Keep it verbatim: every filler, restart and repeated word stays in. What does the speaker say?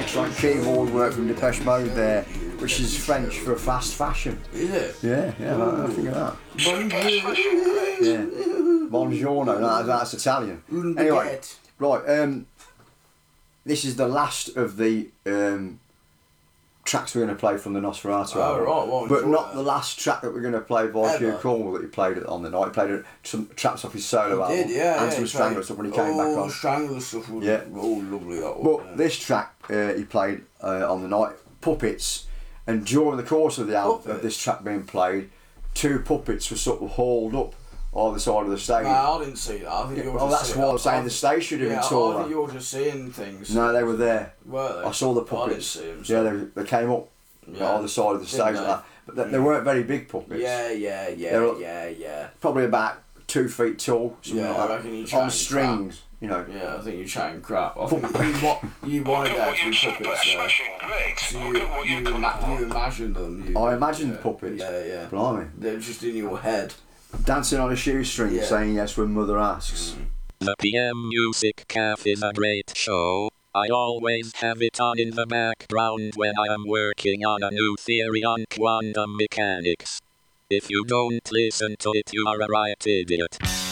electronic keyboard work from Depeche Mode there, which is French for fast fashion. Is it? Yeah, yeah, I think of that. Bonjour. Yeah. Buongiorno, no, that's Italian. Un Anyway, baguette. right, um, this is the last of the um, tracks we're going to play from the Nosferatu Oh, album. right, well, but enjoy not that. the last track that we're going to play by Hugh Ever. Cornwall that he played it on the night. He played it, some tracks off his solo He album did, yeah, and yeah, some he Strangler played- stuff when he came oh, back on. Strangler stuff was Yeah. oh, lovely that But one. yeah. this track uh, he played uh, on the night, Puppets, and during the course of the album, of Puppets? this track being played, two puppets were sort of hauled up either side of the stage. No, I didn't see that. I think you're well, just that's seeing, what I'm saying. The stage should have yeah, been I taller. think you're just seeing things. No, they were there. Were they? I saw the I didn't puppets. see them. Yeah, they, they came up Yeah. either side of the Didn't stage they? like that. But they, they weren't very big puppets. Yeah, yeah, yeah, They were- yeah, yeah. Probably about two feet tall, something Yeah, like I that. reckon you On chatting strings, you know. Yeah, I think you're chatting crap. I think you, wa- you wanted there to be puppets there. So you, you, ima- you imagined them. You, I imagined yeah, puppets. Yeah, yeah. Blimey. They're just in your head. Dancing on a shoestring, Yeah. saying yes when mother asks. The P M Music Cafe is a great show. I always have it on in the background when I am working on a new theory on quantum mechanics. If you don't listen to it, you are a right idiot.